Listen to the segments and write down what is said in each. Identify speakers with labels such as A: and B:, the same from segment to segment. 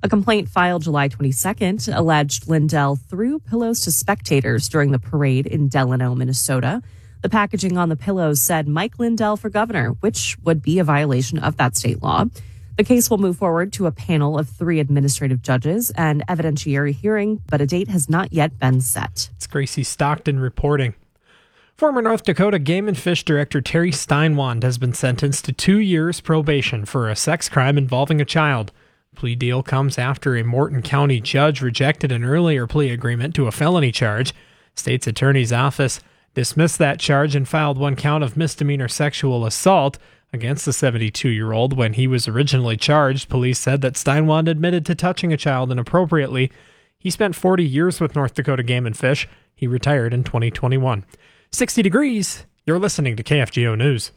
A: A complaint filed July 22nd alleged Lindell threw pillows to spectators during the parade in Delano, Minnesota. The packaging on the pillows said Mike Lindell for governor, which would be a violation of that state law. The case will move forward to a panel of 3 administrative judges and evidentiary hearing, but a date has not yet been set.
B: It's Gracie Stockton reporting. Former North Dakota Game and Fish Director Terry Steinwand has been sentenced to 2 years probation for a sex crime involving a child. The plea deal comes after a Morton County judge rejected an earlier plea agreement to a felony charge. State's attorney's office dismissed that charge and filed 1 count of misdemeanor sexual assault against the 72-year-old. When he was originally charged, police said that Steinwand admitted to touching a child inappropriately. He spent 40 years with North Dakota Game and Fish. He retired in 2021. 60 degrees. You're listening to KFGO News.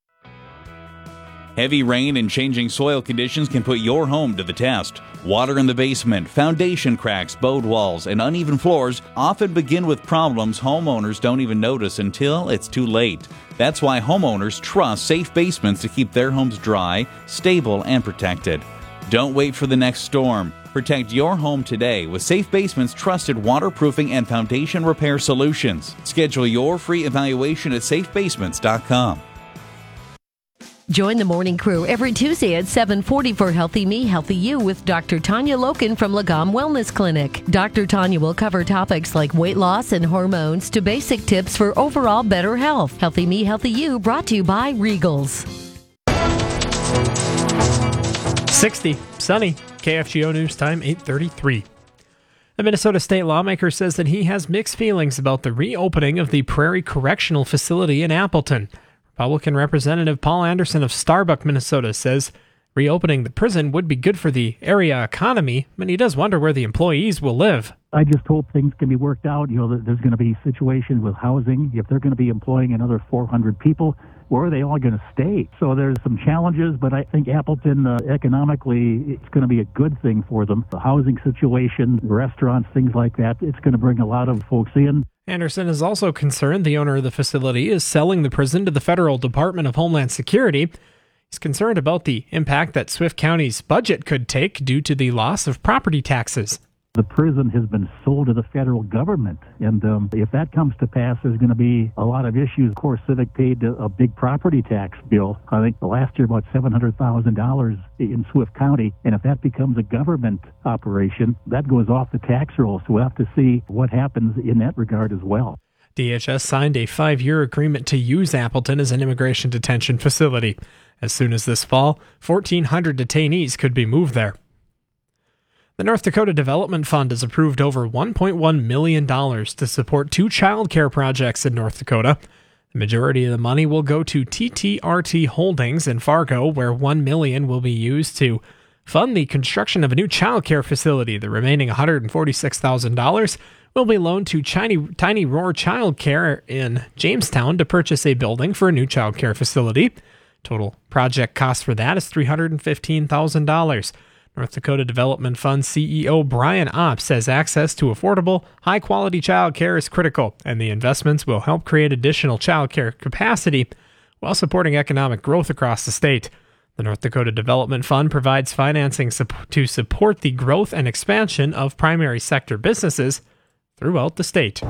C: Heavy rain and changing soil conditions can put your home to the test. Water in the basement, foundation cracks, bowed walls, and uneven floors often begin with problems homeowners don't even notice until it's too late. That's why homeowners trust Safe Basements to keep their homes dry, stable, and protected. Don't wait for the next storm. Protect your home today with Safe Basements' trusted waterproofing and foundation repair solutions. Schedule your free evaluation at safebasements.com.
D: Join the morning crew every Tuesday at 7:40 for Healthy Me, Healthy You with Dr. Tanya Loken from Lagom Wellness Clinic. Dr. Tanya will cover topics like weight loss and hormones to basic tips for overall better health. Healthy Me, Healthy You brought to you by Regals.
B: 60, sunny. KFGO News Time, 8:33. The Minnesota state lawmaker says that he has mixed feelings about the reopening of the Prairie Correctional Facility in Appleton. Republican Representative Paul Anderson of Starbuck, Minnesota, says reopening the prison would be good for the area economy, but he does wonder where the employees will live.
E: I just hope things can be worked out. That there's going to be situations with housing. If they're going to be employing another 400 people, where are they all going to stay? So there's some challenges, but I think Appleton, economically, it's going to be a good thing for them. The housing situation, restaurants, things like that, it's going to bring a lot of folks in.
B: Anderson is also concerned the owner of the facility is selling the prison to the Federal Department of Homeland Security. He's concerned about the impact that Swift County's budget could take due to the loss of property taxes.
E: The prison has been sold to the federal government, and if that comes to pass, there's going to be a lot of issues. Of course, Civic paid a big property tax bill, I think last year about $700,000 in Swift County, and if that becomes a government operation, that goes off the tax roll, so we'll have to see what happens in that regard as well.
B: DHS signed a 5-year agreement to use Appleton as an immigration detention facility. As soon as this fall, 1,400 detainees could be moved there. The North Dakota Development Fund has approved over $1.1 million to support 2 child care projects in North Dakota. The majority of the money will go to TTRT Holdings in Fargo, where $1 million will be used to fund the construction of a new child care facility. The remaining $146,000 will be loaned to Tiny Roar Child Care in Jamestown to purchase a building for a new child care facility. Total project cost for that is $315,000. North Dakota Development Fund CEO Brian Opp says access to affordable, high-quality child care is critical, and the investments will help create additional child care capacity while supporting economic growth across the state. The North Dakota Development Fund provides financing to support the growth and expansion of primary sector businesses throughout the state.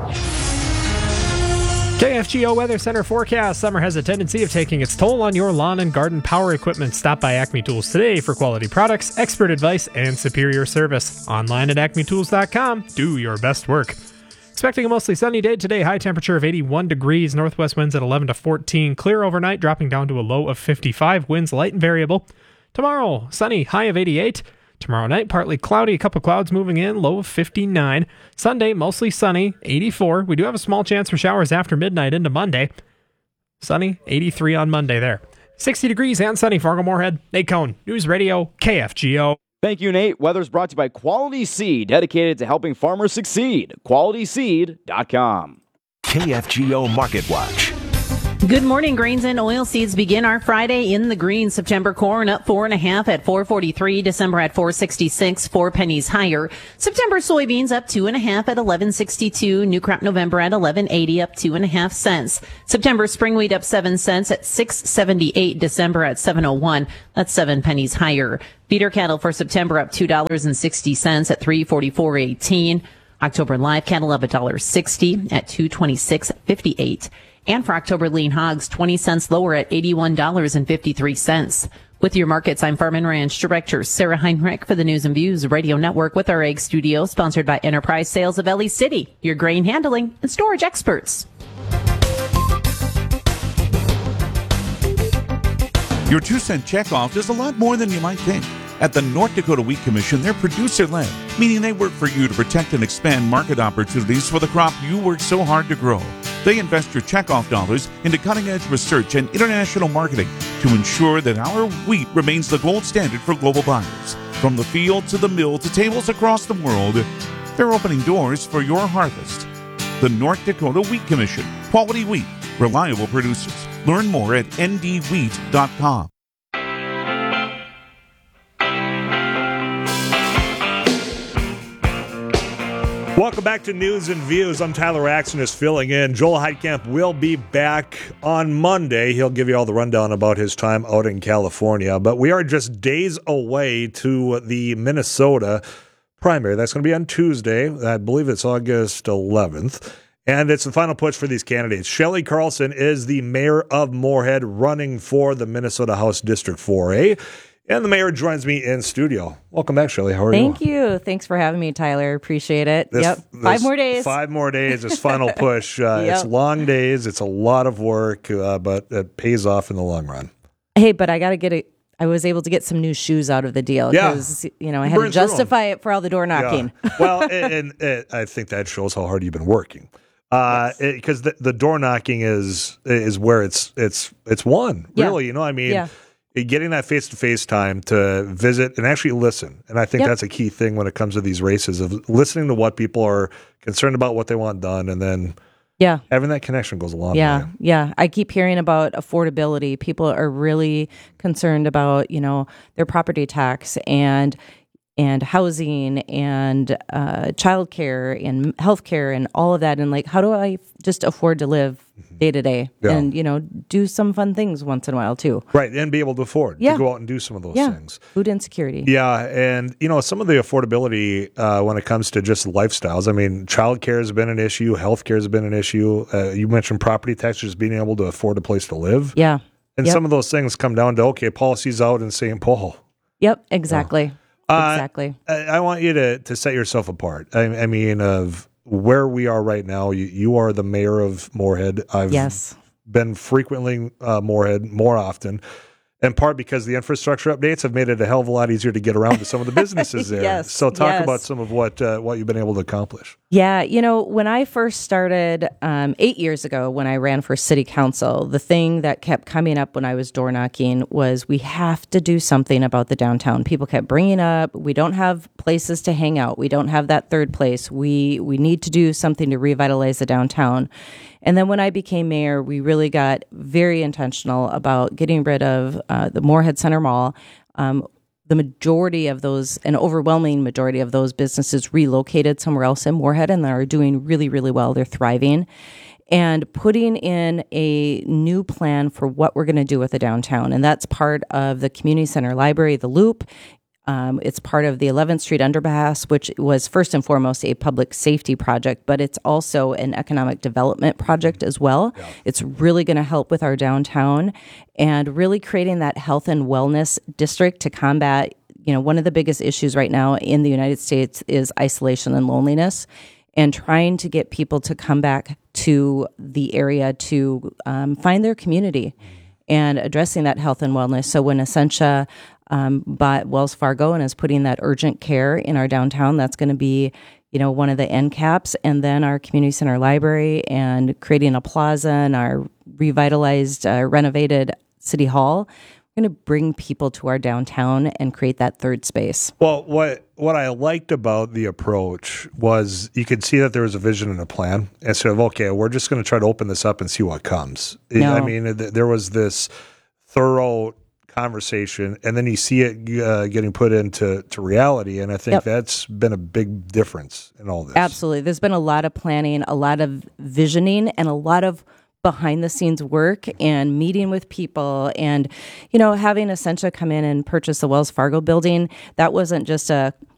B: KFGO Weather Center forecast. Summer has a tendency of taking its toll on your lawn and garden power equipment. Stop by Acme Tools today for quality products, expert advice, and superior service. Online at acmetools.com. Do your best work. Expecting a mostly sunny day today. High temperature of 81 degrees. Northwest winds at 11 to 14. Clear overnight, dropping down to a low of 55. Winds light and variable. Tomorrow, sunny, high of 88. Tomorrow night, partly cloudy, a couple clouds moving in, low of 59. Sunday, mostly sunny, 84. We do have a small chance for showers after midnight into Monday. Sunny, 83 on Monday there. 60 degrees and sunny, Fargo-Moorhead. Nate Cohn, News Radio, KFGO.
F: Thank you, Nate. Weather's brought to you by Quality Seed, dedicated to helping farmers succeed. QualitySeed.com.
G: KFGO Market Watch. Good morning. Grains and oilseeds begin our Friday in the green. September corn up 4.5 at $4.43. December at $4.66, 4 pennies higher. September soybeans up 2.5 at $11.62. New crop November at $11.80, up 2.5 cents. September spring wheat up 7 cents at $6.78. December at $7.01. That's 7 pennies higher. Feeder cattle for September up $2.60 at $3.44.18. October live cattle up $1.60 at $226.58. And for October lean hogs, 20 cents lower at $81.53. With your markets, I'm Farm and Ranch Director Sarah Heinrich for the News and Views Radio Network with our Egg Studio, sponsored by Enterprise Sales of Ellie City, your grain handling and storage experts.
H: Your 2-cent checkoff is a lot more than you might think. At the North Dakota Wheat Commission, they're producer-led, meaning they work for you to protect and expand market opportunities for the crop you work so hard to grow. They invest your checkoff dollars into cutting-edge research and international marketing to ensure that our wheat remains the gold standard for global buyers. From the field to the mill to tables across the world, they're opening doors for your harvest. The North Dakota Wheat Commission. Quality wheat. Reliable producers. Learn more at ndwheat.com.
I: Welcome back to News and Views. I'm Tyler Axonis filling in. Joel Heitkamp will be back on Monday. He'll give you all the rundown about his time out in California. But we are just days away to the Minnesota primary. That's going to be on Tuesday. I believe it's August 11th. And it's the final push for these candidates. Shelley Carlson is the mayor of Moorhead, running for the Minnesota House District 4A. And the mayor joins me in studio. Welcome back, Shelley. How are you?
J: Thank you. Thanks for having me, Tyler. Appreciate it. Yep. 5 more days.
I: 5 more days. This final push. It's long days. It's a lot of work, but it pays off in the long run.
J: Hey, but I got to get it. I was able to get some new shoes out of the deal because, I had to justify it for all the door knocking.
I: Yeah. Well, and I think that shows how hard you've been working. Because the door knocking is where it's won, really. Getting that face-to-face time to visit and actually listen. And I think that's a key thing when it comes to these races, of listening to what people are concerned about, what they want done, and then having that connection goes a long way.
J: Yeah. I keep hearing about affordability. People are really concerned about, their property tax and housing and childcare and healthcare and all of that. And how do I just afford to live day to day and, do some fun things once in a while too.
I: Right. And be able to afford to go out and do some of those things.
J: Food insecurity.
I: Yeah. And, some of the affordability when it comes to just lifestyles. I mean, childcare has been an issue. Healthcare has been an issue. You mentioned property tax, just being able to afford a place to live.
J: Yeah.
I: And some of those things come down to, policies out in St. Paul.
J: Yep. Exactly. Exactly.
I: I want you to set yourself apart. I mean, of where we are right now. You are the mayor of Moorhead. I've been frequently Moorhead more often, in part because the infrastructure updates have made it a hell of a lot easier to get around to some of the businesses there. So talk about some of what you've been able to accomplish.
J: Yeah, when I first started 8 years ago, when I ran for city council, the thing that kept coming up when I was door knocking was we have to do something about the downtown. People kept bringing up, we don't have places to hang out. We don't have that third place. We need to do something to revitalize the downtown. And then when I became mayor, we really got very intentional about getting rid of the Moorhead Center Mall. The majority of those, an overwhelming majority of those businesses relocated somewhere else in Moorhead and are doing really, really well. They're thriving. And putting in a new plan for what we're going to do with the downtown. And that's part of the community center library, the Loop. It's part of the 11th Street underpass, which was first and foremost a public safety project, but it's also an economic development project as well. Yeah. It's really going to help with our downtown and really creating that health and wellness district to combat, one of the biggest issues right now in the United States is isolation and loneliness, and trying to get people to come back to the area to find their community and addressing that health and wellness. So when Essentia bought Wells Fargo and is putting that urgent care in our downtown, that's going to be, one of the end caps. And then our community center library and creating a plaza and our revitalized, renovated city hall. going to bring people to our downtown and create that third space.
I: Well, what I liked about the approach was you could see that there was a vision and a plan. Instead of, okay, we're just going to try to open this up and see what comes.
J: No.
I: I mean, there was this thorough conversation, and then you see it getting put into reality, and I think that's been a big difference in all this.
J: Absolutely. There's been a lot of planning, a lot of visioning, and a lot of behind the scenes work and meeting with people, and having Essentia come in and purchase the Wells Fargo building. That wasn't just a